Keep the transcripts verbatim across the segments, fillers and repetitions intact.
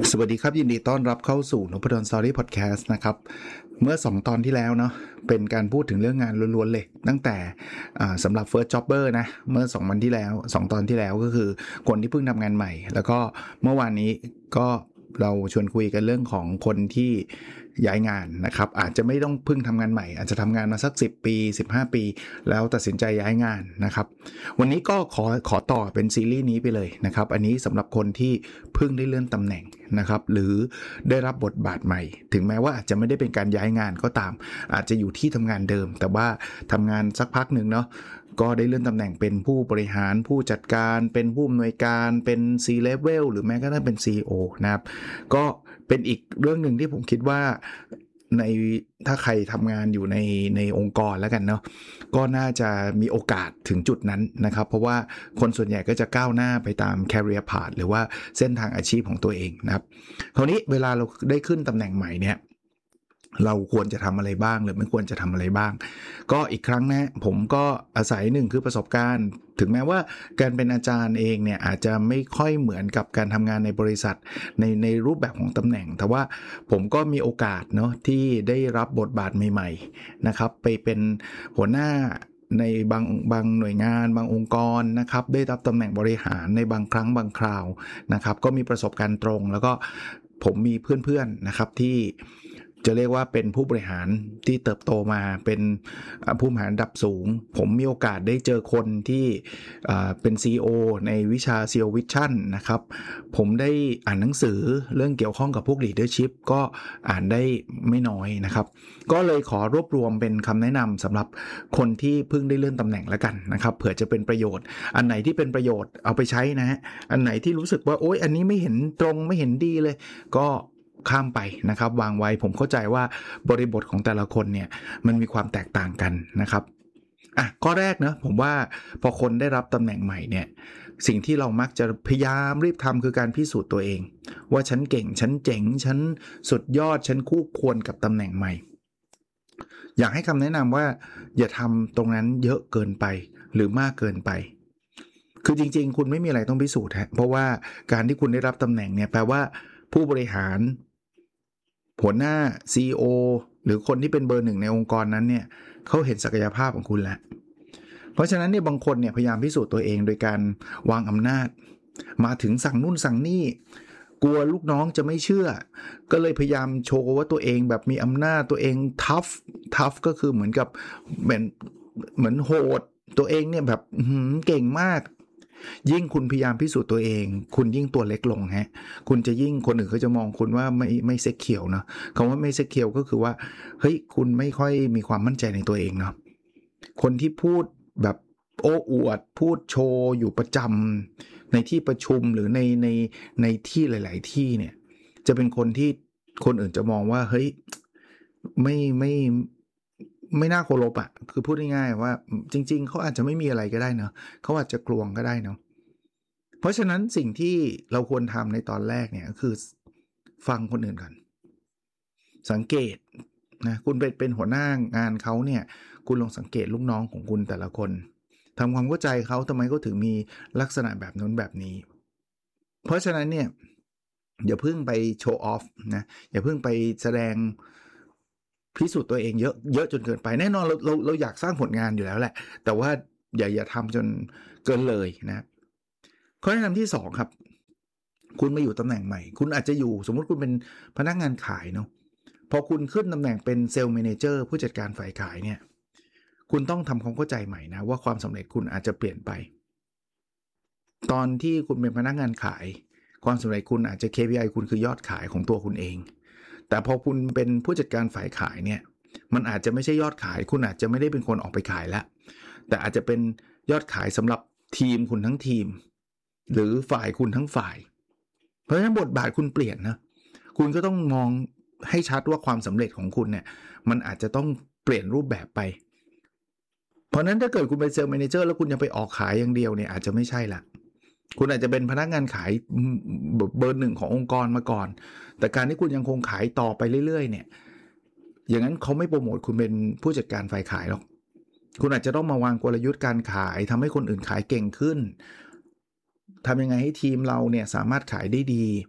สวัสดีครับยินดีต้อนรับเข้าสู่นพดล Story Podcast นะครับเมื่อสองตอนที่แล้วเนาะเป็นการพูดถึงเรื่องงานล้วนๆเลยตั้งแต่สำหรับ First Jobber นะเมื่อสองวันที่แล้วสองตอนที่แล้วก็คือคนที่เพิ่งทำงานใหม่แล้วก็เมื่อวานนี้ก็เราชวนคุยกันเรื่องของคนที่ย้ายงานนะครับอาจจะไม่ต้องเพิ่งทำงานใหม่อาจจะทำงานมาสักสิบปีสิบห้าปีแล้วตัดสินใจย้ายงานนะครับวันนี้ก็ขอขอต่อเป็นซีรีส์นี้ไปเลยนะครับอันนี้สำหรับคนที่เพิ่งได้เลื่อนตำแหน่งนะครับหรือได้รับบทบาทใหม่ถึงแม้ว่าอาจจะไม่ได้เป็นการย้ายงานก็ตามอาจจะอยู่ที่ทำงานเดิมแต่ว่าทำงานสักพักหนึ่งเนาะก็ได้เลื่อนตำแหน่งเป็นผู้บริหารผู้จัดการเป็นผู้อำนวยการเป็น C level หรือแม้กระทั่งเป็น ซี อี โอ นะครับก็เป็นอีกเรื่องหนึ่งที่ผมคิดว่าในถ้าใครทำงานอยู่ในในองค์กรแล้วกันเนาะก็น่าจะมีโอกาสถึงจุดนั้นนะครับเพราะว่าคนส่วนใหญ่ก็จะก้าวหน้าไปตาม career path หรือว่าเส้นทางอาชีพของตัวเองนะครับคราวนี้เวลาเราได้ขึ้นตำแหน่งใหม่เนี่ยเราควรจะทำอะไรบ้างหรือไม่ควรจะทำอะไรบ้างก็อีกครั้งนะผมก็อาศัยหนึ่งคือประสบการณ์ถึงแม้ว่าการเป็นอาจารย์เองเนี่ยอาจจะไม่ค่อยเหมือนกับการทำงานในบริษัทในในรูปแบบของตำแหน่งแต่ว่าผมก็มีโอกาสเนาะที่ได้รับบทบาทใหม่ๆนะครับไปเป็นหัวหน้าในบางบางหน่วยงานบางองค์กรนะครับได้รับตำแหน่งบริหารในบางครั้งบางคราวนะครับก็มีประสบการณ์ตรงแล้วก็ผมมีเพื่อนๆนะครับที่จะเรียกว่าเป็นผู้บริหารที่เติบโตมาเป็นผู้บริหารระดับสูงผมมีโอกาสได้เจอคนที่เป็น ซี อี โอ ในวิชา ซี อี โอ Vision นะครับผมได้อ่านหนังสือเรื่องเกี่ยวข้องกับพวก leadership ก็อ่านได้ไม่น้อยนะครับก็เลยขอรวบรวมเป็นคำแนะนำสำหรับคนที่เพิ่งได้เลื่อนตำแหน่งแล้วกันนะครับเผื่อจะเป็นประโยชน์อันไหนที่เป็นประโยชน์เอาไปใช้นะฮะอันไหนที่รู้สึกว่าโอ๊ยอันนี้ไม่เห็นตรงไม่เห็นดีเลยก็ข้ามไปนะครับวางไว้ผมเข้าใจว่าบริบทของแต่ละคนเนี่ยมันมีความแตกต่างกันนะครับอ่ะข้อแรกนะผมว่าพอคนได้รับตำแหน่งใหม่เนี่ยสิ่งที่เรามักจะพยายามรีบทำคือการพิสูจน์ตัวเองว่าฉันเก่งฉันเจ๋งฉันสุดยอดฉันคู่ควรกับตำแหน่งใหม่อยากให้คำแนะนำว่าอย่าทำตรงนั้นเยอะเกินไปหรือมากเกินไปคือจริงๆคุณไม่มีอะไรต้องพิสูจน์ฮะเพราะว่าการที่คุณได้รับตำแหน่งเนี่ยแปลว่าผู้บริหารหัวหน้า ซี อี โอ หรือคนที่เป็นเบอร์หนึ่งในองค์กรนั้นเนี่ยเขาเห็นศักยภาพของคุณแล้วเพราะฉะนั้นเนี่ยบางคนเนี่ยพยายามพิสูจน์ตัวเองโดยการวางอำนาจมาถึงสั่งนู่นสั่งนี่กลัวลูกน้องจะไม่เชื่อก็เลยพยายามโชว์ว่าตัวเองแบบมีอำนาจตัวเองทัฟทัฟก็คือเหมือนกับเหมือนเหมือนโหดตัวเองเนี่ยแบบเก่งมากยิ่งคุณพยายามพิสูจน์ตัวเองคุณยิ่งตัวเล็กลงฮะคุณจะยิ่งคนอื่นเขาจะมองคุณว่าไม่ไม่เซ็กเคียวเนาะคำว่าไม่เซ็กเคียวก็คือว่าเฮ้ยคุณไม่ค่อยมีความมั่นใจในตัวเองเนาะคนที่พูดแบบโอ้อวดพูดโชว์อยู่ประจำในที่ประชุมหรือในในในที่หลายๆที่เนี่ยจะเป็นคนที่คนอื่นจะมองว่าเฮ้ยไม่ไม่ไม่น่าเคารพอ่ะคือพูดง่ายๆว่าจริงๆเขาอาจจะไม่มีอะไรก็ได้เนาะเขาอาจจะกลวงก็ได้เนาะเพราะฉะนั้นสิ่งที่เราควรทำในตอนแรกเนี่ยก็คือฟังคนอื่นก่อนสังเกตนะคุณเป็นเป็นหัวหน้างานเขาเนี่ยคุณลองสังเกตลูกน้องของคุณแต่ละคนทำความเข้าใจเขาทำไมเขาถึงมีลักษณะแบบนู้นแบบนี้เพราะฉะนั้นเนี่ยอย่าเพิ่งไปโชว์ออฟนะอย่าเพิ่งไปแสดงพิสูจน์ตัวเองเยอะเยอะจนเกินไปแน่นอนเราเราเราอยากสร้างผลงานอยู่แล้วแหละแต่ว่าอย่าอย่าทำจนเกินเลยนะข้อแนะนำที่สองครับคุณมาอยู่ตำแหน่งใหม่คุณอาจจะอยู่สมมุติคุณเป็นพนักงานขายเนาะพอคุณขึ้นตำแหน่งเป็นเซลล์แมเนเจอร์ผู้จัดการฝ่ายขายเนี่ยคุณต้องทำความเข้าใจใหม่นะว่าความสำเร็จคุณอาจจะเปลี่ยนไปตอนที่คุณเป็นพนักงานขายความสำเร็จคุณอาจจะ เค พี ไอ คุณคือยอดขายของตัวคุณเองแต่พอคุณเป็นผู้จัดการฝ่ายขายเนี่ยมันอาจจะไม่ใช่ยอดขายคุณอาจจะไม่ได้เป็นคนออกไปขายแล้วแต่อาจจะเป็นยอดขายสำหรับทีมคุณทั้งทีมหรือฝ่ายคุณทั้งฝ่ายเพราะฉะนั้นบทบาทคุณเปลี่ยนนะคุณก็ต้องมองให้ชัดว่าความสำเร็จของคุณเนี่ยมันอาจจะต้องเปลี่ยนรูปแบบไปเพราะนั้นถ้าเกิดคุณเป็นเซลล์แมเนเจอร์แล้วคุณยังไปออกขายอย่างเดียวเนี่ยอาจจะไม่ใช่ละคุณอาจจะเป็นพนักงานขายเบอร์หนึ่งขององค์กรมาก่อนแต่การที่คุณยังคงขายต่อไปเรื่อยๆเนี่ยอย่างนั้นเขาไม่โปรโมทคุณเป็นผู้จัดการฝ่ายขายหรอกคุณอาจจะต้องมาวางกลยุทธ์การขายทำให้คนอื่นขายเก่งขึ้นทำยังไงให้ทีมเราเนี่ยสามารถขายได้ดี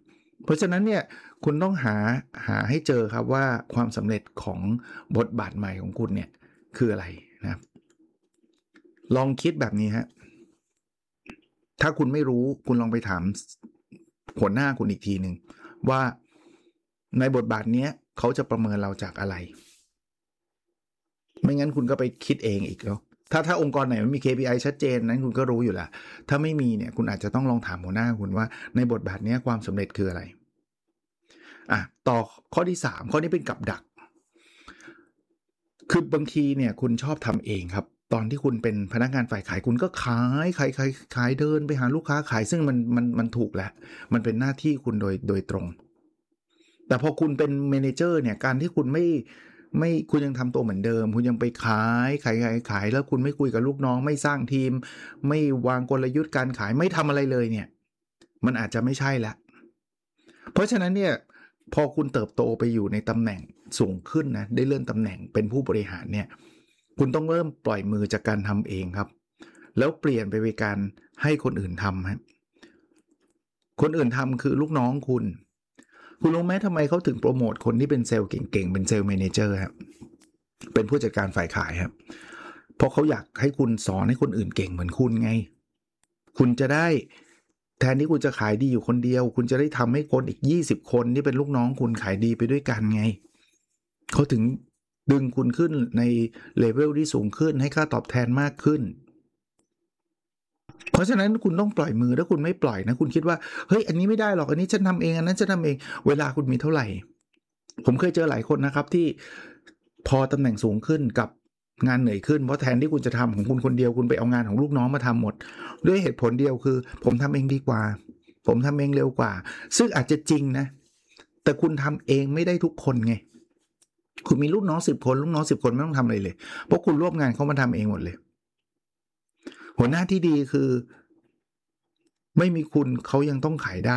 เพราะฉะนั้นเนี่ยคุณต้องหาหาให้เจอครับว่าความสำเร็จของบทบาทใหม่ของคุณเนี่ยคืออะไรนะลองคิดแบบนี้ฮะถ้าคุณไม่รู้คุณลองไปถามหัวหน้าคุณอีกทีหนึ่งว่าในบทบาทนี้เขาจะประเมินเราจากอะไรไม่งั้นคุณก็ไปคิดเองอีกแล้วถ้าถ้าองค์กรไหนมันมี เค พี ไอ ชัดเจนนั้นคุณก็รู้อยู่แล้วถ้าไม่มีเนี่ยคุณอาจจะต้องลองถามหัวหน้าคุณว่าในบทบาทนี้ความสำเร็จคืออะไรอ่ะต่อข้อที่สามข้อนี้เป็นกับดักคือบางทีเนี่ยคุณชอบทำเองครับตอนที่คุณเป็นพนักงานฝ่ายขายคุณก็ขายขายขายขายเดินไปหาลูกค้าขายซึ่งมันมันมันถูกแล้วมันเป็นหน้าที่คุณโดยโดยตรงแต่พอคุณเป็นเมเนเจอร์เนี่ยการที่คุณไม่ไม่คุณยังทำตัวเหมือนเดิมคุณยังไปขายขายขายขายแล้วคุณไม่คุยกับลูกน้องไม่สร้างทีมไม่วางกลยุทธ์การขายไม่ทำอะไรเลยเนี่ยมันอาจจะไม่ใช่ละเพราะฉะนั้นเนี่ยพอคุณเติบโตไปอยู่ในตำแหน่งสูงขึ้นนะได้เลื่อนตำแหน่งเป็นผู้บริหารเนี่ยคุณต้องเริ่มปล่อยมือจากการทำเองครับแล้วเปลี่ยนไปเป็นการให้คนอื่นทำครับคนอื่นทำคือลูกน้องคุณคุณรู้ไหมทำไมเขาถึงโปรโมทคนที่เป็นเซลล์เก่งๆเป็นเซลล์แมเนเจอร์ครับเป็นผู้จัดการฝ่ายขายครับเพราะเขาอยากให้คุณสอนให้คนอื่นเก่งเหมือนคุณไงคุณจะได้แทนที่คุณจะขายดีอยู่คนเดียวคุณจะได้ทำให้คนอีกยี่สิบคนที่เป็นลูกน้องคุณขายดีไปด้วยกันไงเขาถึงดึงคุณขึ้นในเลเวลที่สูงขึ้นให้ค่าตอบแทนมากขึ้นเพราะฉะนั้นคุณต้องปล่อยมือถ้าคุณไม่ปล่อยนะคุณคิดว่าเฮ้ยอันนี้ไม่ได้หรอกอันนี้ฉันทำเองอันนั้นฉันทำเองเวลาคุณมีเท่าไหร่ผมเคยเจอหลายคนนะครับที่พอตำแหน่งสูงขึ้นกับงานเหนื่อยขึ้นเพราะแทนที่คุณจะทำของคุณคนเดียวคุณไปเอางานของลูกน้องมาทำหมดด้วยเหตุผลเดียวคือผมทำเองดีกว่าผมทำเองเร็วกว่าซึ่งอาจจะจริงนะแต่คุณทำเองไม่ได้ทุกคนไงคุณมีลูกน้องสิบคนลูกน้องสิบคนไม่ต้องทำอะไรเลยเพราะคุณรวบงานเขามาทำเองหมดเลยหัวหน้าที่ดีคือไม่มีคุณเขายังต้องขายได้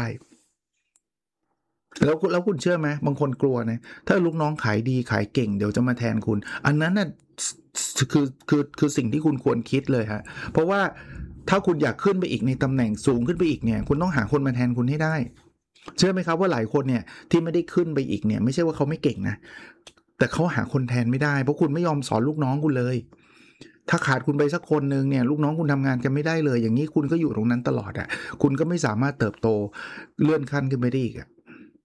แล้วแล้วคุณเชื่อไหมบางคนกลัวนะถ้าลูกน้องขายดีขายเก่งเดี๋ยวจะมาแทนคุณอันนั้นน่ะคือคือคือสิ่งที่คุณควรคิดเลยฮะเพราะว่าถ้าคุณอยากขึ้นไปอีกในตำแหน่งสูงขึ้นไปอีกเนี่ยคุณต้องหาคนมาแทนคุณให้ได้เชื่อไหมครับว่าหลายคนเนี่ยที่ไม่ได้ขึ้นไปอีกเนี่ยไม่ใช่ว่าเขาไม่เก่งนะแต่เขาหาคนแทนไม่ได้เพราะคุณไม่ยอมสอนลูกน้องคุณเลยถ้าขาดคุณไปสักคนนึงเนี่ยลูกน้องคุณทำงานกันไม่ได้เลยอย่างนี้คุณก็อยู่ตรงนั้นตลอดอ่ะคุณก็ไม่สามารถเติบโตเลื่อนขั้นขึ้นไปได้อีกอ่ะ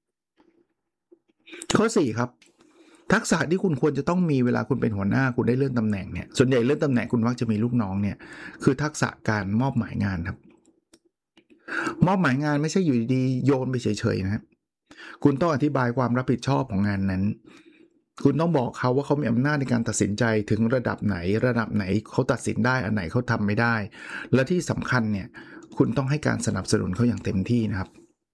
ข้อสี่ครับทักษะที่คุณควรจะต้องมีเวลาคุณเป็นหัวหน้าคุณได้เลื่อนตำแหน่งเนี่ยส่วนใหญ่เลื่อนตำแหน่งคุณมักจะมีลูกน้องเนี่ยคือทักษะการมอบหมายงานครับมอบหมายงานไม่ใช่อยู่ดีๆโยนไปเฉยๆนะคุณต้องอธิบายความรับผิดชอบของงานนั้นคุณต้องบอกเขาว่าเขามีอำนาจในการตัดสินใจถึงระดับไหนระดับไหนเขาตัดสินได้อันไหนเขาทำไม่ได้และที่สำคัญเนี่ยคุณต้องให้การสนับสนุนเขาอย่างเต็มที่นะครับ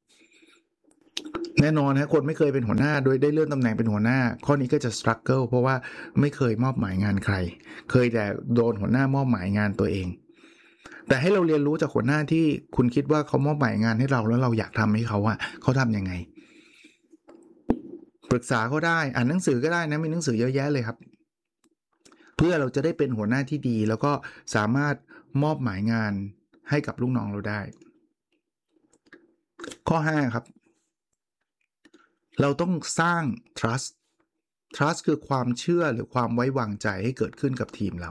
แน่นอนนะคนไม่เคยเป็นหัวหน้าโดยได้เลื่อนตำแหน่งเป็นหัวหน้าข้อนี้ก็จะ struggle เพราะว่าไม่เคยมอบหมายงานใครเคยแต่โดนหัวหน้ามอบหมายงานตัวเองแต่ให้เราเรียนรู้จากหัวหน้าที่คุณคิดว่าเขามอบหมายงานให้เราแล้วเราอยากทำให้เขาอะเขาทำยังไงปรึกษาเขาได้อ่านหนังสือก็ได้นะมีหนังสือเยอะแยะเลยครับเพื่อเราจะได้เป็นหัวหน้าที่ดีแล้วก็สามารถมอบหมายงานให้กับลูกน้องเราได้ข้อห้าครับเราต้องสร้าง trust trust คือความเชื่อหรือความไว้วางใจให้เกิดขึ้นกับทีมเรา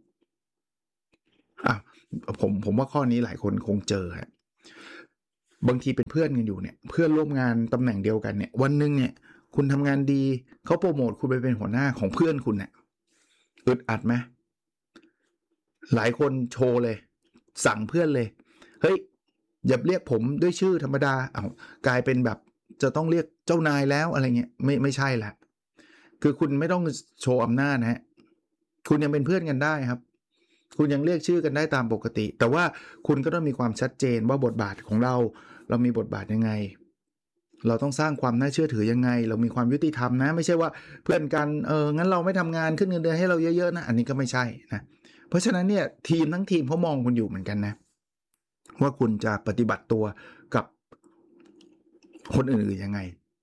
อ่ะผมผมว่าข้อนี้หลายคนคงเจอฮะบางทีเป็นเพื่อนกันอยู่เนี่ยเพื่อนร่วมงานตำแหน่งเดียวกันเนี่ยวันหนึ่งเนี่ยคุณทำงานดีเขาโปรโมทคุณไปเป็นหัวหน้าของเพื่อนคุณเนี่ยอึดอัดไหมหลายคนโชว์เลยสั่งเพื่อนเลยเฮ้ยอย่าเรียกผมด้วยชื่อธรรมดาเอากลายเป็นแบบจะต้องเรียกเจ้านายแล้วอะไรเงี้ยไม่ไม่ใช่ละคือคุณไม่ต้องโชว์อำนาจนะฮะคุณยังเป็นเพื่อนกันได้ครับคุณยังเรียกชื่อกันได้ตามปกติแต่ว่าคุณก็ต้องมีความชัดเจนว่าบทบาทของเราเรามีบทบาทยังไงเราต้องสร้างความน่าเชื่อถือยังไงเรามีความยุติธรรมนะไม่ใช่ว่าเพื่อนกันเอองั้นเราไม่ทำงานขึ้นเงินเดือนให้เราเยอะๆนะอันนี้ก็ไม่ใช่นะเพราะฉะนั้นเนี่ยทีมทั้งทีมเขามองคุณอยู่เหมือนกันนะว่าคุณจะปฏิบัติตัวกับคนอื่นๆยังไง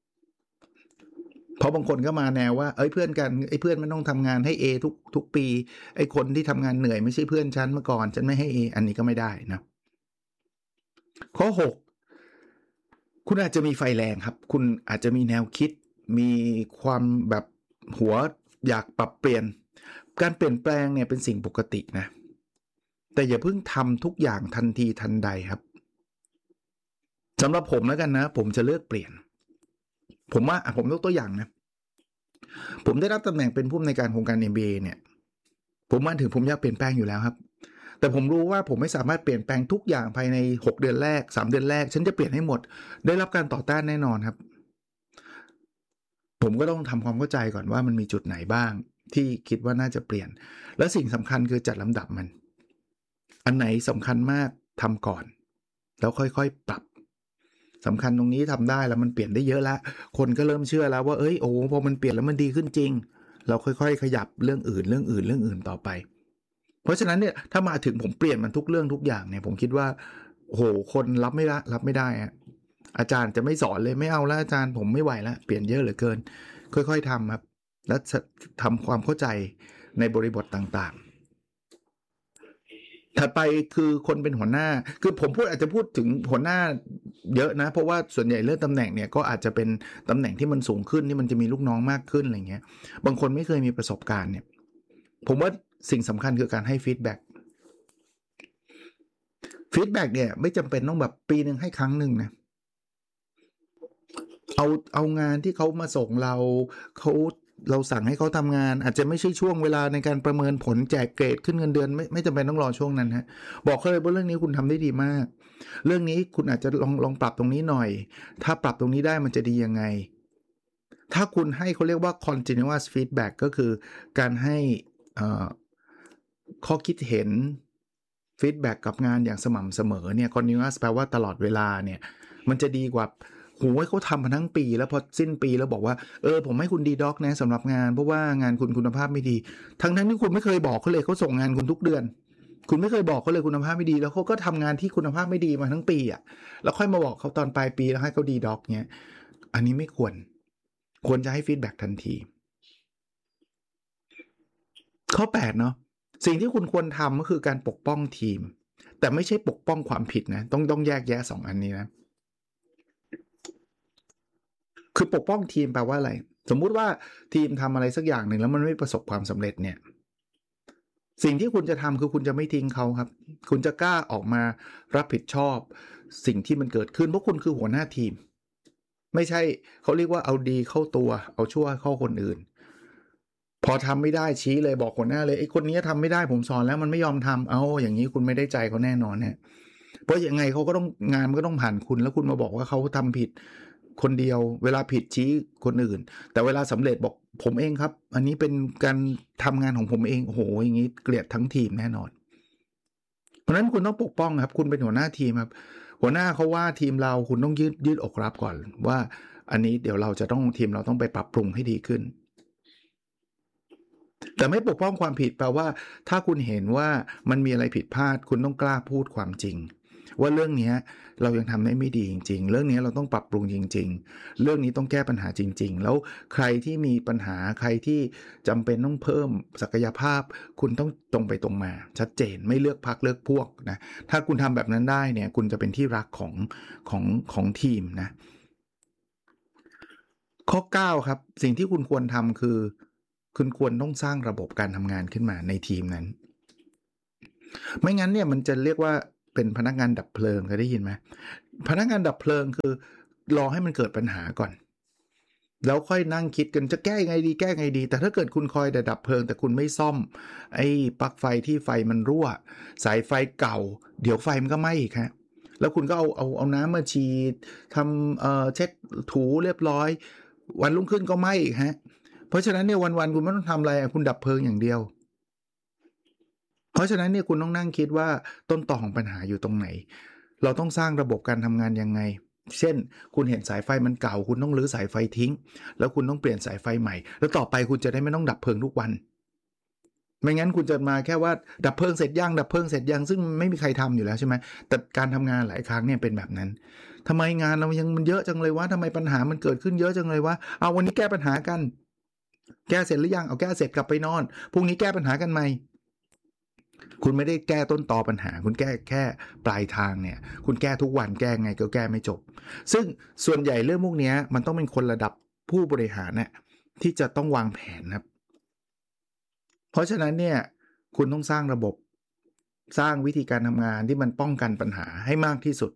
เพราะบางคนก็มาแนวว่าเอ้ยเพื่อนกันไอ้เพื่อนมันต้องทำงานให้ A ทุกทุกปีไอ้คนที่ทำงานเหนื่อยไม่ใช่เพื่อนฉันเมื่อก่อนฉันไม่ให้ A อันนี้ก็ไม่ได้นะข้อหกคุณอาจจะมีไฟแรงครับคุณอาจจะมีแนวคิดมีความแบบหัวอยากปรับเปลี่ยนการเปลี่ยนแปลงเนี่ยเป็นสิ่งปกตินะแต่อย่าเพิ่งทำทุกอย่างทันทีทันใดครับสำหรับผมแล้วกันนะผมจะเลือกเปลี่ยนผมว่าผมยกตัวอย่างนะผมได้รับตำแหน่งเป็นผู้อำนวยการโครงการ เอ็ม บี เอ เนี่ยผมมาถึงผมอยากเปลี่ยนแปลงอยู่แล้วครับแต่ผมรู้ว่าผมไม่สามารถเปลี่ยนแปลงทุกอย่างภายในหกเดือนแรกสามเดือนแรกฉันจะเปลี่ยนให้หมดได้รับการต่อต้านแน่นอนครับผมก็ต้องทำความเข้าใจก่อนว่ามันมีจุดไหนบ้างที่คิดว่าน่าจะเปลี่ยนและสิ่งสำคัญคือจัดลำดับมันอันไหนสำคัญมากทำก่อนแล้วค่อยๆปรับสำคัญตรงนี้ทำได้แล้วมันเปลี่ยนได้เยอะแล้วคนก็เริ่มเชื่อแล้วว่าเอ้ยโอ้พอมันเปลี่ยนแล้วมันดีขึ้นจริงเราค่อยๆขยับเรื่องอื่นเรื่องอื่นเรื่องอื่นต่อไปเพราะฉะนั้นเนี่ยถ้ามาถึงผมเปลี่ยนมันทุกเรื่องทุกอย่างเนี่ยผมคิดว่าโอ้โหคนรับไม่ได้รับไม่ได้ฮะอาจารย์จะไม่สอนเลยไม่เอาแล้วอาจารย์ผมไม่ไหวแล้วเปลี่ยนเยอะเหลือเกินค่อยๆทำครับแล้วทำความเข้าใจในบริบทต่างๆถัดไปคือคนเป็นหัวหน้าคือผมพูดอาจจะพูดถึงหัวหน้าเยอะนะเพราะว่าส่วนใหญ่เรื่องตำแหน่งเนี่ยก็อาจจะเป็นตำแหน่งที่มันสูงขึ้นที่มันจะมีลูกน้องมากขึ้นอะไรเงี้ยบางคนไม่เคยมีประสบการณ์เนี่ยผมว่าสิ่งสำคัญคือการให้ฟีดแบ็กฟีดแบ็กเนี่ยไม่จำเป็นต้องแบบปีนึงให้ครั้งหนึ่งนะเอาเอางานที่เขามาส่งเราเขาเราสั่งให้เขาทำงานอาจจะไม่ใช่ช่วงเวลาในการประเมินผลแจกเกรดขึ้นเงินเดือนไม่ไม่จำเป็นต้องรอช่วงนั้นฮะบอกเขาเลยว่าเรื่องนี้คุณทำได้ดีมากเรื่องนี้คุณอาจจะลองลองปรับตรงนี้หน่อยถ้าปรับตรงนี้ได้มันจะดียังไงถ้าคุณให้เขาเรียกว่า continuous feedback ก็คือการให้ข้อคิดเห็นฟีดแบ็กกับงานอย่างสม่ำเสมอเนี่ย continuous แปลว่าตลอดเวลาเนี่ยมันจะดีกว่าโหยเขาทำมาทั้งปีแล้วพอสิ้นปีแล้วบอกว่าเออผมให้คุณดีด็อกนะสำหรับงานเพราะว่างานคุณคุณภาพไม่ดีทั้งทั้งที่คุณไม่เคยบอกเขาเลยเขาส่งงานคุณทุกเดือนคุณไม่เคยบอกเขาเลยคุณภาพไม่ดีแล้วเขาก็ทำงานที่คุณภาพไม่ดีมาทั้งปีอ่ะแล้วค่อยมาบอกเขาตอนปลายปีแล้วให้เขาดีด็อกเนี่ยอันนี้ไม่ควรควรจะให้ฟีดแบ็กทันทีข้อแปดเนาะสิ่งที่คุณควรทำก็คือการปกป้องทีมแต่ไม่ใช่ปกป้องความผิดนะต้องต้องแยกแยะสองอันนี้นะคือปกป้องทีมแปลว่าอะไรสมมุติว่าทีมทำอะไรสักอย่างหนึ่งแล้วมันไม่ประสบความสำเร็จเนี่ยสิ่งที่คุณจะทำคือคุณจะไม่ทิ้งเขาครับคุณจะกล้าออกมารับผิดชอบสิ่งที่มันเกิดขึ้นเพราะคุณคือหัวหน้าทีมไม่ใช่เขาเรียกว่าเอาดีเข้าตัวเอาชั่วเข้าคนอื่นพอทำไม่ได้ชี้เลยบอกหัวหน้าเลยไอ้คนนี้ทำไม่ได้ผมสอนแล้วมันไม่ยอมทำเอาอย่างนี้คุณไม่ได้ใจเขาแน่นอนเนี่ยเพราะยังไงเขาก็ต้องงานมันก็ต้องผ่านคุณแล้วคุณมาบอกว่าเขาทำผิดคนเดียวเวลาผิดชี้คนอื่นแต่เวลาสำเร็จบอกผมเองครับอันนี้เป็นการทำงานของผมเองโอ้โหอย่างนี้เกลียดทั้งทีมแน่นอนเพราะนั้นคุณต้องปกป้องครับคุณเป็นหัวหน้าทีมครับหัวหน้าเขาว่าทีมเราคุณต้องยืดยืดอกรับก่อนว่าอันนี้เดี๋ยวเราจะต้องทีมเราต้องไปปรับปรุงให้ดีขึ้นแต่ไม่ปกป้องความผิดแปลว่าถ้าคุณเห็นว่ามันมีอะไรผิดพลาดคุณต้องกล้าพูดความจริงว่าเรื่องนี้เรายังทำได้ไม่ดีจริงๆเรื่องนี้เราต้องปรับปรุงจริงๆเรื่องนี้ต้องแก้ปัญหาจริงๆแล้วใครที่มีปัญหาใครที่จำเป็นต้องเพิ่มศักยภาพคุณต้องตรงไปตรงมาชัดเจนไม่เลือกพรรคเลือกพวกนะถ้าคุณทำแบบนั้นได้เนี่ยคุณจะเป็นที่รักของของของทีมนะข้อเก้าครับสิ่งที่คุณควรทำคือคุณควรต้องสร้างระบบการทำงานขึ้นมาในทีมนั้นไม่งั้นเนี่ยมันจะเรียกว่าเป็นพนักงานดับเพลิงเคยได้ยินไหมพนักงานดับเพลิงคือรอให้มันเกิดปัญหาก่อนแล้วค่อยนั่งคิดกันจะแก้ไงดีแก้ไงดีแต่ถ้าเกิดคุณคอยแต่ดับเพลิงแต่คุณไม่ซ่อมไอ้ปลั๊กไฟที่ไฟมันรั่วสายไฟเก่าเดี๋ยวไฟมันก็ไหม้อีกฮะแล้วคุณก็เอาเอาเอาน้ำมาฉีดทำเอ่อเช็ดถูเรียบร้อยวันรุ่งขึ้นก็ไหม้อีกฮะเพราะฉะนั้นเนี่ยวันๆคุณไม่ต้องทำอะไรคุณดับเพลิงอย่างเดียวเพราะฉะนั้นเนี่ยคุณต้องนั่งคิดว่าต้นตอของปัญหาอยู่ตรงไหนเราต้องสร้างระบบการทำงานยังไงเช่นคุณเห็นสายไฟมันเก่าคุณต้องรื้อสายไฟทิ้งแล้วคุณต้องเปลี่ยนสายไฟใหม่แล้วต่อไปคุณจะได้ไม่ต้องดับเพลิงทุกวันไม่งั้นคุณจะมาแค่ว่าดับเพลิงเสร็จยังดับเพลิงเสร็จยังซึ่งไม่มีใครทำอยู่แล้วใช่ไหมแต่การทำงานหลายครั้งเนี่ยเป็นแบบนั้นทำไมงานเรายังมันเยอะจังเลยวะทำไมปัญหามันเกิดขึ้นเยอะจังเลยวะเอาวันนี้แก้ปัญหากันแก้เสร็จหรือยังเอาแก้เสร็จกลับไปนอนพรุ่งนี้แก้ปัญหากันใหม่คุณไม่ได้แก้ต้นตอปัญหาคุณแก้แค่ปลายทางเนี่ยคุณแก้ทุกวันแก้ไงก็แก้ไม่จบซึ่งส่วนใหญ่เรื่องพวกนี้มันต้องเป็นคนระดับผู้บริหารเนี่ยที่จะต้องวางแผนครับเพราะฉะนั้นเนี่ยคุณต้องสร้างระบบสร้างวิธีการทำงานที่มันป้องกันปัญหาให้มากที่สุด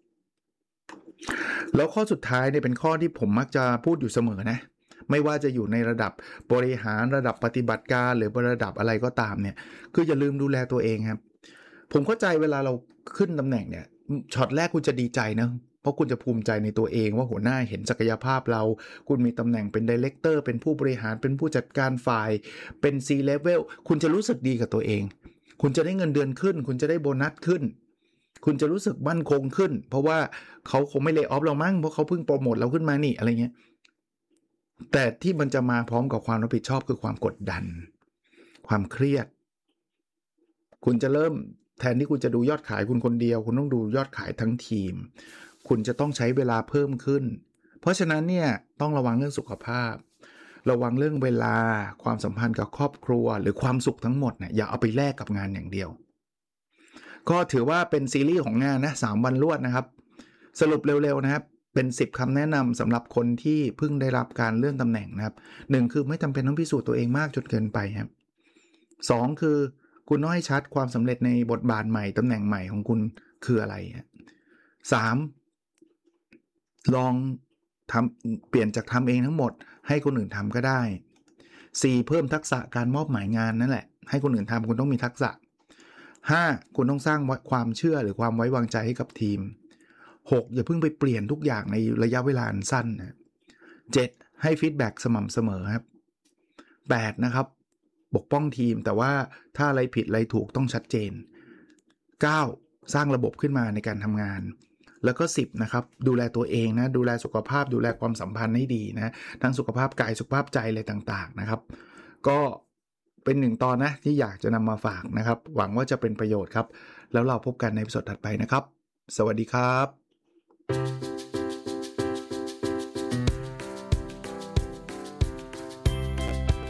แล้วข้อสุดท้ายเนี่ยเป็นข้อที่ผมมักจะพูดอยู่เสมอนะไม่ว่าจะอยู่ในระดับบริหารระดับปฏิบัติการหรือระดับอะไรก็ตามเนี่ยคืออย่าลืมดูแลตัวเองครับผมเข้าใจเวลาเราขึ้นตำแหน่งเนี่ยช็อตแรกคุณจะดีใจนะเพราะคุณจะภูมิใจในตัวเองว่าหัวหน้าเห็นศักยภาพเราคุณมีตำแหน่งเป็นไดเรคเตอร์เป็นผู้บริหารเป็นผู้จัดการฝ่ายเป็น C level คุณจะรู้สึกดีกับตัวเองคุณจะได้เงินเดือนขึ้นคุณจะได้โบนัสขึ้นคุณจะรู้สึกมั่นคงขึ้นเพราะว่าเขาคงไม่เลย์ออฟเรามั้งเพราะเขาเพิ่งโปรโมทเราขึ้นมานี่อะไรเงี้ยแต่ที่มันจะมาพร้อมกับความรับผิดชอบคือความกดดันความเครียดคุณจะเริ่มแทนที่คุณจะดูยอดขายคุณคนเดียวคุณต้องดูยอดขายทั้งทีมคุณจะต้องใช้เวลาเพิ่มขึ้นเพราะฉะนั้นเนี่ยต้องระวังเรื่องสุขภาพระวังเรื่องเวลาความสัมพันธ์กับครอบครัวหรือความสุขทั้งหมดเนี่ยอย่าเอาไปแลกกับงานอย่างเดียวก็ถือว่าเป็นซีรีส์ของงานนะสามวันรวดนะครับสรุปเร็วๆนะครับเป็นสิบคำแนะนำสำหรับคนที่เพิ่งได้รับการเลื่อนตำแหน่งนะครับหนึ่งคือไม่จำเป็นต้องพิสูจน์ตัวเองมากจนเกินไปครับสองคือคุณต้องให้ชัดความสำเร็จในบทบาทใหม่ตำแหน่งใหม่ของคุณคืออะไรสามลองทำเปลี่ยนจากทำเองทั้งหมดให้คนอื่นทำก็ได้สี่เพิ่มทักษะการมอบหมายงานนั่นแหละให้คนอื่นทำคุณต้องมีทักษะห้าคุณต้องสร้างความเชื่อหรือความไว้วางใจให้กับทีมหกอย่าเพิ่งไปเปลี่ยนทุกอย่างในระยะเวลาสั้นนะเจ็ดให้ฟีดแบ็กสม่ำเสมอครับแปดนะครับปกป้องทีมแต่ว่าถ้าอะไรผิดอะไรถูกต้องชัดเจนเก้าสร้างระบบขึ้นมาในการทำงานแล้วก็สิบนะครับดูแลตัวเองนะดูแลสุขภาพดูแลความสัมพันธ์ให้ดีนะทั้งสุขภาพกายสุขภาพใจอะไรต่างๆนะครับก็เป็นหนึ่งตอนนะที่อยากจะนำมาฝากนะครับหวังว่าจะเป็นประโยชน์ครับแล้วเราพบกันในตอนถัดไปนะครับสวัสดีครับ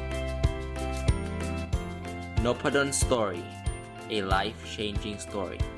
Nopadon Story, a life-changing story.